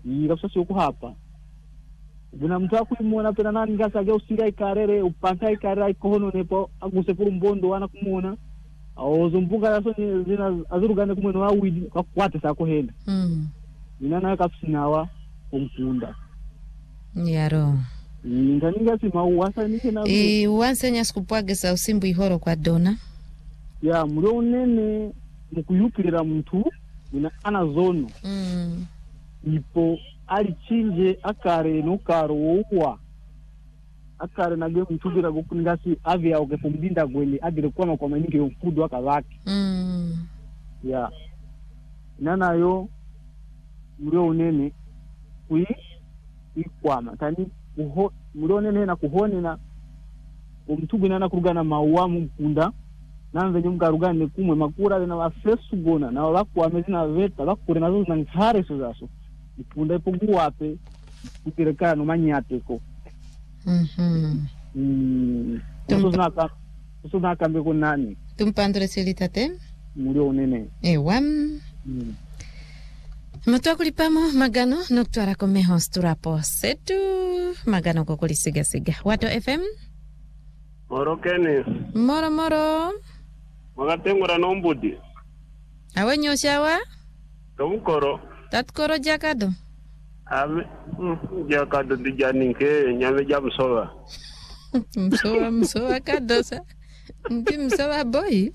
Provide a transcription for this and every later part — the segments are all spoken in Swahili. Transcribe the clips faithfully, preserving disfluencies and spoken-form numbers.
Ikapsa sio kuhapa. Bina mtu akuimona pena nani ngasa geo singa ikarere upanta ikarere ikohono nepo aguse puru mbondo wana kumona. Ozumbuka yaso zina azurugane kumweno awidi kwakwate sako henda. Mm. Ina na kapsinawa umtunda. Yaro. Nganinga si mauwasa nike na. E wansenya sikupwage sa usimbu ihoro kwa dona. Ya muro unene mukuyukirira mtu ina ana zono. Mm. Ipo alichinje akare no karo uwa. Akare na gemu mtugira gukungasi avya ukefumdinda gwele agire kwa kwa maninge yokudu akavaki. Mm. Ya. Nana yo muro unene kui ikwama tani uho muro unene na kuhone na umtugu nana kurugana mauamu mkunda nanze nyumka rugane kumwe makura na wafesu gona na wako amezina veta bakure nazo na nkare so zaso mkunda ipungu wape kukirekana no manyateko. Mhm. Mm. Tusonaka tusonaka mbeko nani tumpandre selitate muro unene ewam. Mm. Matoa kulipamo magano noktuara komeho sturapo setu magano kokuli siga siga Wato F M Moro keni moro moro magatengura nombudi awe nyoshawa kamukoro tatkoro jakado ame mm, jakado dijaninke nyame jamsowa msowa msowa kadosa ndi msowa boy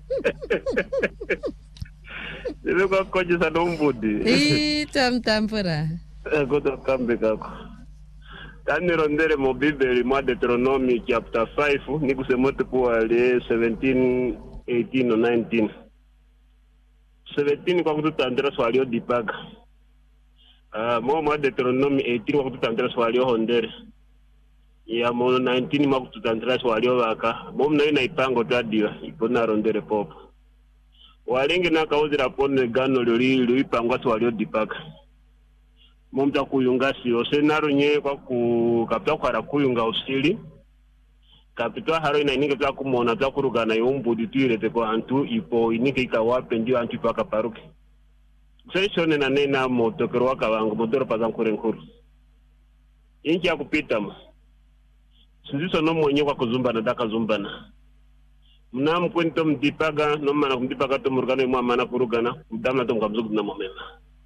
Ibe kwa koje sa nombudi ii tam tampura goto kambe kako tani rondere mo bibeli mwa Deuteronomy chapter five ni kusemote kwa le seventeen eighteen or nineteen seventeen kwa kututandira swalio dipaga ah mo mwa Deuteronomy eighteen kwa kututandira swalio hondere ya mo nineteen mwa kututandira swalio waka mo mna ina ipango tadiwa ipona rondere popo walingi na kauzira pone gano lori luipangwa swalio dipaga mumta kuyungasi osenaro nye kwa ku kapita kwa kuyunga usili kapita haro ina ininga pya kumona pya kurugana yombudi tuirete kwa antu ipo ininga ikawape ndio antu paka paruki seshone na nena motokero waka wangu motoro pazankure nkuru inchi ya kupita ma sinziso no mwenye kwa kuzumbana daka zumbana mnamu kwento mdipaga no mana kumdipaga to murugana imwa mana kurugana mdama to mkamzugu na momema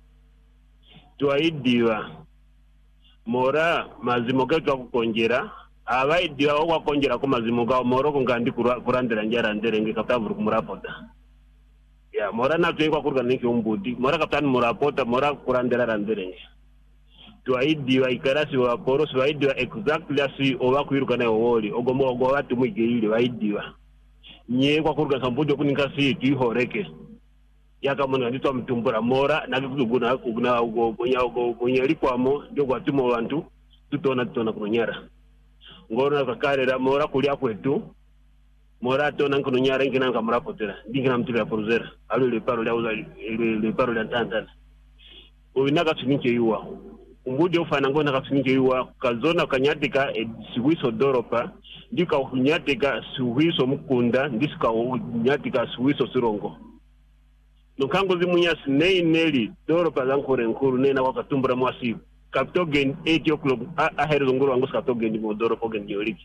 tuaidiwa mora mazimoga twa kukongera abaidiwa okwa kongera ko mazimoga moro kungandi kurandira njara nderenge kaptavuru kumurapota ya mora na tuikwa kurga niki umbudi mora kaptani murapota mora kurandira randerenge tuaidiwa ikarasi wa porosi waidiwa exactly asi owa kuiruka na owoli ogomo ogo watu muigeile waidiwa nye kwa kurga sambujo kuningasi tuihoreke yaka mwana nditwa mtumbura mora nakuguna kuguna ugo bonya ugo bonya likwamo ndio kwatimo bantu tutona tutona kunyara ngona kakarera mora kulia kwetu mora tona nkunyara ngina nkamurapotera ndingina mtira poruzera alo le paro la uza le paro la tantana ubinaka tuninke yuwa umbudi ufana ngona katunike yuwa kazona kanyatika siwiso doropa ndika unyatika siwiso mukunda ndika unyatika siwiso sirongo Nukango zimunyasi nei neli doro pa zankore nkuru nena wakatumbura mwasi kapito gen eight o'clock ahere zonguru wangu kapito gen mo doro po gen yoriki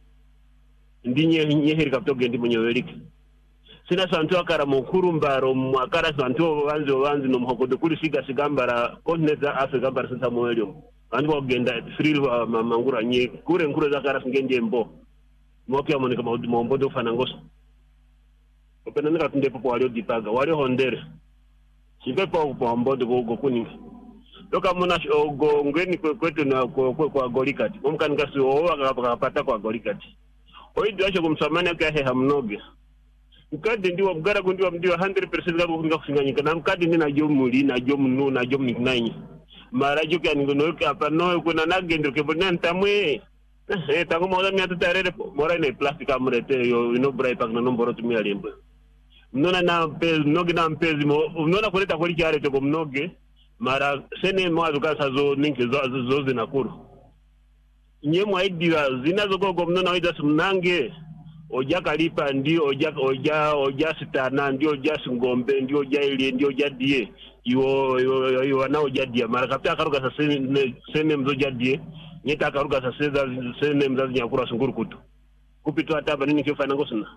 ndinye nyeheri kapito gen mo yoriki sina santu akara mukuru mbaro mwakara santu wanzi wanzi no mhokodo kuri siga sigambara kontinenta Africa bar sasa moelio andi wagenda free mangura nye kure nkuru zakara singenje mbo mwokia monika mbo do fanangoso opena nika tunde popo walio dipaga walio hondere sipe po po mbodo go kuninga toka mona go ngeni kwetu na kwa golikati omka ngasi o akapata kwa golikati oidi acho kumsamani kwa he hamnoge ukadi ndiwa mgara ndiwa ndiwa one hundred percent gabo kunga kusinganyika na mkadi ndina jomuli na jomnu na jomni nani mara joka ningono hapa no kuna nagendo ke bonanta mwe eh tango moda mi atutarere mora ne plastic amurete yo ino brai pak na nomboro tumi alimbo mnona na pez noge na mpezi mo mnona kuleta kweli kyare to mnoge mara sene mo azuka zo ninke zo zo zinakuru nyemo aidiwa zinazo gogo mnona waida sumnange oja kalipa ndio oja oja oja sitana ndio oja ngombe ndio oja ile ndio oja die iwo iwo iwo nao jadia mara kapta karuga sa sene mzo jadie nyeta karuga sa seza sene mzazi nyakura sunguru kutu kupitwa taba nini kifana ngosuna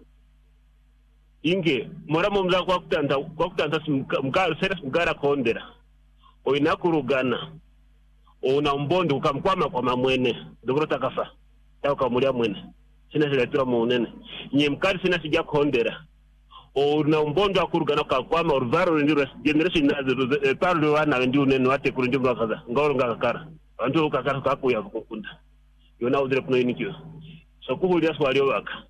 inge mora mumza kwa kutanda kwa kutanda mkara sera mkara kondera oinakurugana ona mbondo ukamkwama kwa mamwene ndokoro takafa taka mulia mwene sina silatura muonene nye mkari sina sija kondera ona mbondo akurugana kwa kwama urvaro ndiro generation nazo parlo wana ndi unene wate kuri ndimba kaza ngoro ngakakara antu ukakara kakuya kukunda yona udre kuno inikyo so kuhulia swali waka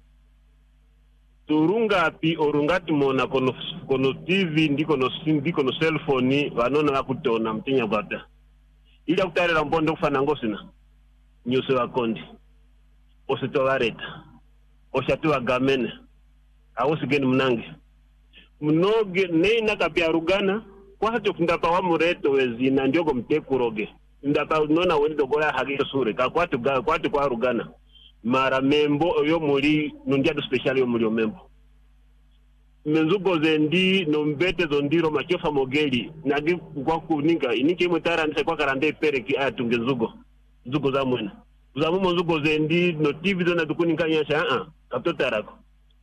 turunga pi orungati mona kono kono T V ndiko no ndiko no cell phone vanona vakutona mtinya bata ila kutarera mbondo kufana ngosina nyuso wakondi ositovareta oshatuwa gamene awosigeni mnange mnoge neina kapia rugana kwa hato ndapa wa mureto wezina ndiogo mtekuroge ndapa nona wendo goya hagito sure ka kwatu kwatu kwa rugana mara membo yo muri nundiado special yo muri membo menzugo zendi no mbete zondiro machofa mogeli nagi kwa kuninga inike mutara nse kwa karande pereki atunge zugo zugo za mwena uzamu menzugo zendi no T V zona dukuninga nyasha a kapto tarako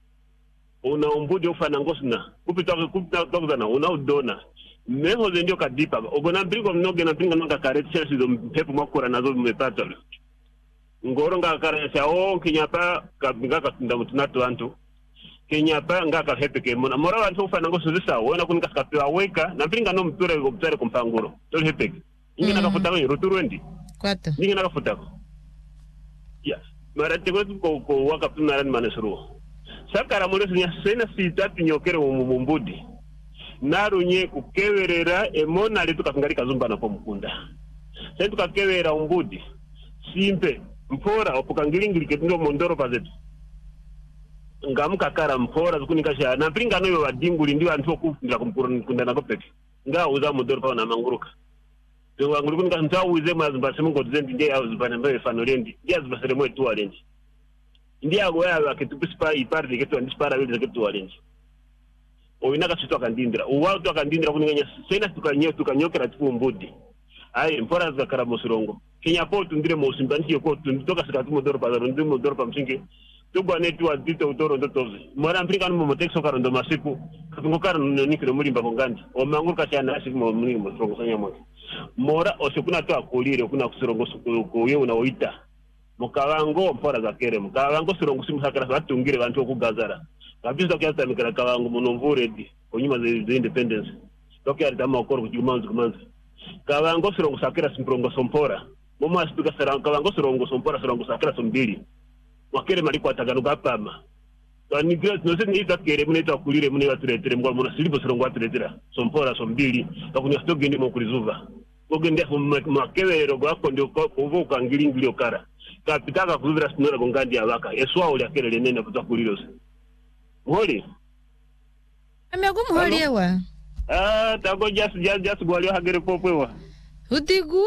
una umbudi ufana ngosina kupita kupita tokuzana una udona meho zendi okadipa ogona mbigo mnoge na pinga nanga kareti chesi zo mpepo makura nazo mepata ngoro ngakara cha o kinyapa kabinga katinda mutunatu antu kinyapa ngaka hepeke mona mora wantu ufana ngosuzisa wona kunika kapewa weka na pinga no mture go mtare kumpanguro to hepeke ingena kafuta ngo ruturuendi kwato ingena kafuta ya mara tego ko ko waka tunaran manesuru sakara mole sinya sena sita pinyokere mumbudi narunye kukewerera emona letu kafingalika zumba na pomukunda setu kakewera umbudi simpe mpora opukangilingilike ndo mondoro pazetu ngamuka kara mpora zukunika sha na pinga no wadinguli ndi anthu okufundira kumkunda nako peke nga uza mondoro pa na manguruka to wangulu kunika ntawuze mazimba semungo zendi ndiye azibana mbe fanolendi ndiye azibasere mwe tu alenji ndiye agoya akitupisipa iparde ketu andispara wile ketu alenji oinaka chito kandindira uwa to kandindira kuninganya sena tukanyo tukanyokera tukumbudi ai mpora zakara musirongo Kenya potu ndire mosimbanti yoko tundoka sikatu modoro pa ndire modoro pa msingi tugwa netu adito utoro ndotozi mara mprika no motexo karondo masiku katungo karo nikiro muri mbakongandi o manguruka cyane asiku mo muri mosrongo sanya mo mora osekuna to akolire kuna kusirongo ko yewe na oita mukawango mpora zakere mukawango sirongo simusakara batungire bantu okugazara kabisa kyasta mikara kawango munomvure di onyuma ze independence tokia dama okoro kujumanzu kumanzu kawango sirongo sakera simprongo sompora moma asituka saranga kawango sirongo sompora sirongo sakera sombili wakere maliko ataganuka pama tani gret no sene ita kere muneta kulire mune waturetere mwa muna silipo sirongo waturetera sompora sombili takunya stogende mo kulizuva ogende makewero gwako ndio kuvuka ngilingilio kara kapitaka kuzira sinora gongandi abaka eswa uli akere lenene kutakuliro holi amegumu holi ewa ah tago just just just gwalio hagere popwewa utigu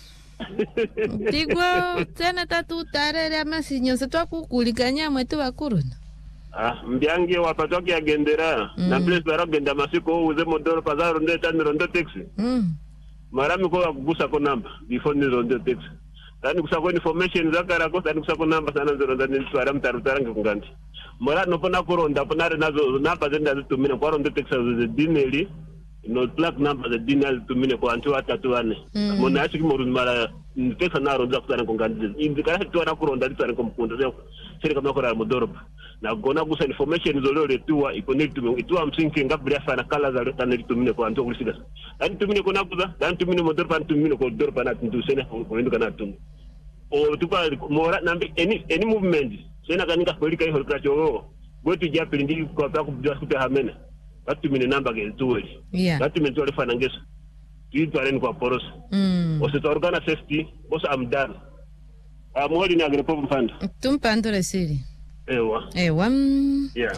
utigu tena tatu tarere amasinyo setwa kukulikanya mwetu bakuruna ah mbyange wapatoki agendera mm. na place bara genda masiko uze modoro pazaro nde taniro ndo taxi mm. marami ko kugusa ko namba before ni ndo taxi tani kusako information zakara ko tani kusako namba sana zero ndani twara mtarutara ngungandi mara no pona koronda ponare nazo namba zenda zitumina kwa ndo taxi ze dineli no black number the dinner tumine kwa antu atatu ane mm. mona ashiki moru mara pesa naro za kutana ngungandi indikara twara koronda twara kumkunda sio siri kama kora modoropa na gona gusa information zo leo tuwa ikonect tume ituwa msinki ngabria sana kala za taneli tumine kwa antu kulisiga dan tumine kona kuza dan tumine modoropa tumine ko doropa na tundu sene ko ndo kana tumu o tupa mora nambi any any movement sena kanika polika hiyo kracho gwetu japili ndi kwa pa kujua kupe hamena watu mine namba ke tuweli yeah watu mine tuwali fana ngesa tuitu aleni kwa poros mm ose organa safety ose amdana amwali ni agrepo mpanda tumpando resiri ewa ewa mm. yeah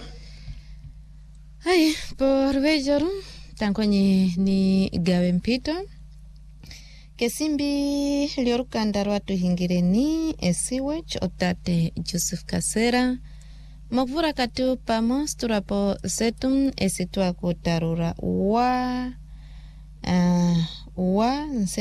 hai por vejoru tankwenye ni gawe mpito Kesimbi liorukanda rwatu hingireni esiwech otate Joseph Kasera mokvura katu pamos turapo setum esitwa kutarura wa uh, wa